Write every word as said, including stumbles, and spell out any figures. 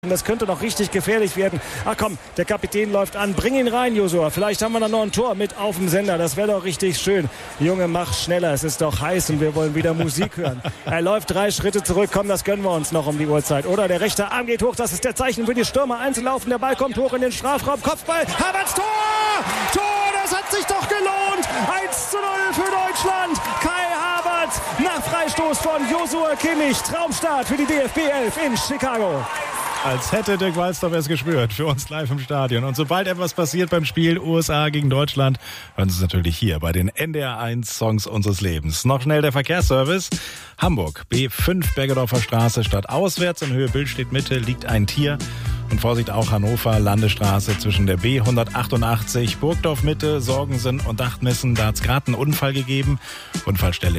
Das könnte noch richtig gefährlich werden. Ach komm, der Kapitän läuft an. Bring ihn rein, Josua. Vielleicht haben wir dann noch ein Tor mit auf dem Sender. Das wäre doch richtig schön. Junge, mach schneller. Es ist doch heiß und wir wollen wieder Musik hören. Er läuft drei Schritte zurück. Komm, das gönnen wir uns noch um die Uhrzeit. Oder der rechte Arm geht hoch. Das ist der Zeichen für die Stürmer einzulaufen. Der Ball kommt hoch in den Strafraum. Kopfball. Havertz, Tor! Tor! Das hat sich doch gelohnt. eins zu null für Deutschland. Kai Havertz nach Freistoß von Joshua Kimmich. Traumstart für die D F B elf in Chicago. Als hätte Dirk Walzdorf es gespürt, für uns live im Stadion. Und sobald etwas passiert beim Spiel U S A gegen Deutschland, hören Sie es natürlich hier bei den N D R eins Songs unseres Lebens. Noch schnell der Verkehrsservice. Hamburg, B fünf Bergedorfer Straße, statt auswärts, in Höhe Billstedt Mitte liegt ein Tier. Und Vorsicht auch Hannover, Landesstraße zwischen der B hundertachtundachtzig, Burgdorf Mitte, Sorgensen und Dachtmissen. Da hat es gerade einen Unfall gegeben. Unfallstelle